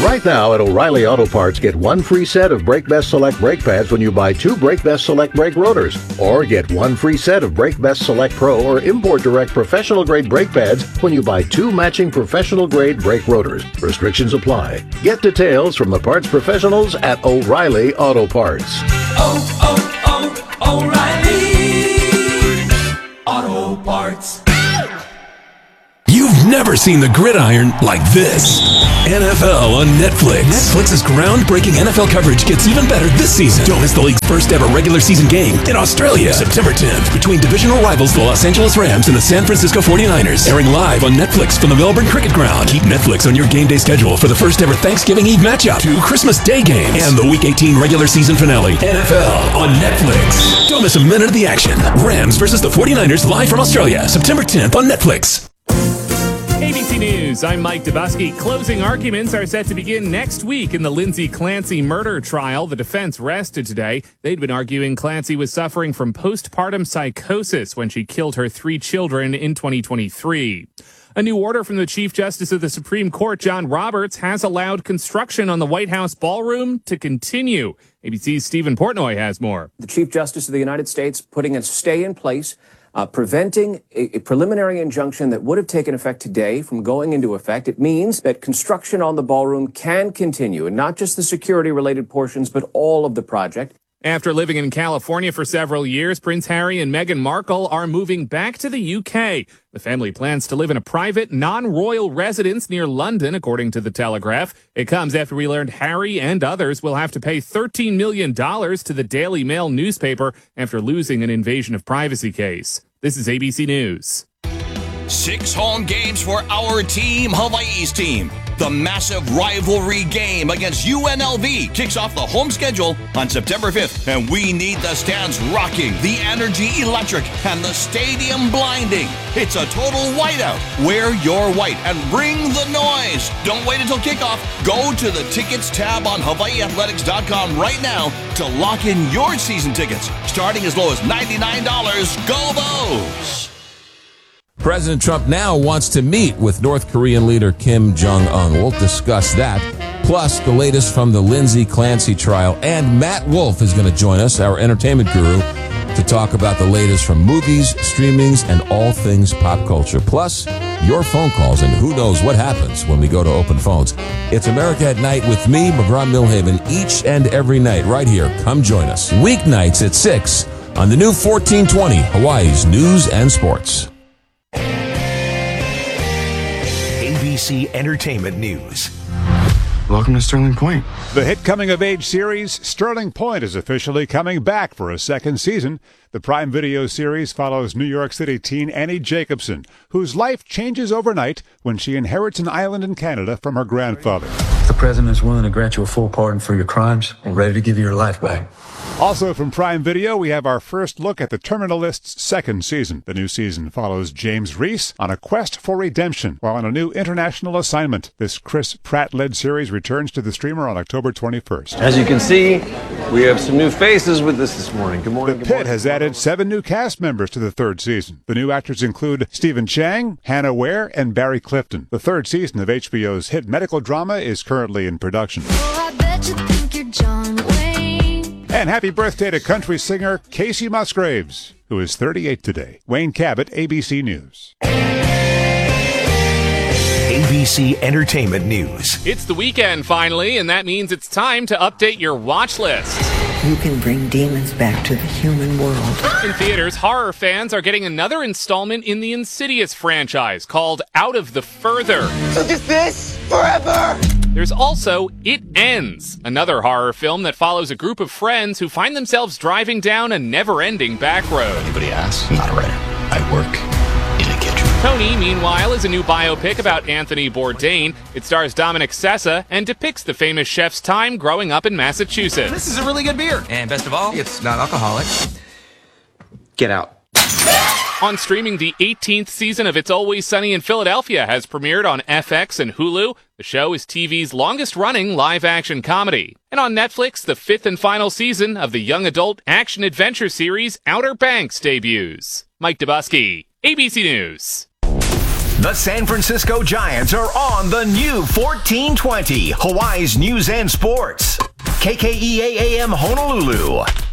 Right now at O'Reilly Auto Parts, get one free set of Brake Best Select brake pads when you buy 2 Brake Best Select brake rotors. Or get one free set of Brake Best Select Pro or Import Direct professional grade brake pads when you buy 2 matching professional grade brake rotors. Restrictions apply. Get details from the parts professionals at O'Reilly Auto Parts. O'Reilly Auto Parts. You've never seen the gridiron like this. NFL on Netflix. Netflix's groundbreaking NFL coverage gets even better this season. Don't miss the league's first ever regular season game in Australia, September 10th, between divisional rivals the Los Angeles Rams and the San Francisco 49ers. Airing live on Netflix from the Melbourne Cricket Ground. Keep Netflix on your game day schedule for the first ever Thanksgiving Eve matchup, 2 Christmas Day games, and the Week 18 regular season finale. NFL on Netflix. Don't miss a minute of the action. Rams versus the 49ers live from Australia, September 10th on Netflix. ABC News, I'm Mike Dubusky. Closing arguments are set to begin next week in the Lindsay Clancy murder trial. The defense rested today. They'd been arguing Clancy was suffering from postpartum psychosis when she killed her 3 children in 2023. A new order from the Chief Justice of the Supreme Court, John Roberts, has allowed construction on the White House ballroom to continue. ABC's Stephen Portnoy has more. The Chief Justice of the United States putting a stay in place, preventing a preliminary injunction that would have taken effect today from going into effect. It means that construction on the ballroom can continue, and not just the security-related portions, but all of the project. After living in California for several years, Prince Harry and Meghan Markle are moving back to the UK. The family plans to live in a private, non-royal residence near London, according to The Telegraph. It comes after we learned Harry and others will have to pay $13 million to the Daily Mail newspaper after losing an invasion of privacy case. This is ABC News. 6 home games for our team, Hawaii's team. The massive rivalry game against UNLV kicks off the home schedule on September 5th, and we need the stands rocking, the energy electric, and the stadium blinding. It's a total whiteout. Wear your white and bring the noise. Don't wait until kickoff. Go to the tickets tab on HawaiiAthletics.com right now to lock in your season tickets, starting as low as $99. Go Vols! President Trump now wants to meet with North Korean leader Kim Jong-un. We'll discuss that, plus the latest from the Lindsay Clancy trial. And Matt Wolf is going to join us, our entertainment guru, to talk about the latest from movies, streamings, and all things pop culture. Plus, your phone calls, and who knows what happens when we go to open phones. It's America at Night with me, McGraw-Milhaven, each and every night right here. Come join us. Weeknights at 6 on the new 1420, Hawaii's News and Sports. ABC Entertainment News. Welcome to Sterling Point. The hit coming-of-age series Sterling Point is officially coming back for a second season. The Prime Video series follows New York City teen Annie Jacobson, whose life changes overnight when she inherits an island in Canada from her grandfather. The president is willing to grant you a full pardon for your crimes and ready to give you your life back. Also from Prime Video, we have our first look at The Terminalist's second season. The new season follows James Reese on a quest for redemption while on a new international assignment. This Chris Pratt-led series returns to the streamer on October 21st. As you can see, we have some new faces with us this morning. Good morning. The Pit has added 7 new cast members to the third season. The new actors include Stephen Chang, Hannah Ware, and Barry Clifton. The third season of HBO's hit medical drama is currently in production. Oh, I bet you think you're John Wayne. And happy birthday to country singer Casey Musgraves, who is 38 today. Wayne Cabot, ABC News. ABC Entertainment News. It's the weekend finally, and that means it's time to update your watch list. You can bring demons back to the human world. In theaters, horror fans are getting another installment in the Insidious franchise called Out of the Further. So just this forever? There's also It Ends, another horror film that follows a group of friends who find themselves driving down a never-ending back road. Anybody asks? I'm not a writer. I work in a kitchen. Tony, meanwhile, is a new biopic about Anthony Bourdain. It stars Dominic Sessa and depicts the famous chef's time growing up in Massachusetts. This is a really good beer. And best of all, it's not alcoholic. Get out. On streaming, the 18th season of It's Always Sunny in Philadelphia has premiered on FX and Hulu. The show is TV's longest-running live-action comedy. And on Netflix, the 5th and final season of the young adult action-adventure series Outer Banks debuts. Mike Dubusky, ABC News. The San Francisco Giants are on the new 1420, Hawaii's News and Sports. KKEA AM Honolulu.